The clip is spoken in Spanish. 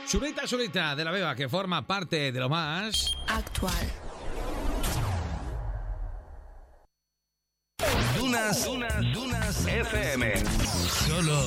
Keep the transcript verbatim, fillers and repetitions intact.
Chulita, chulita de la Beba, que forma parte de lo más actual. Dunas, Dunas, Dunas F M. Solo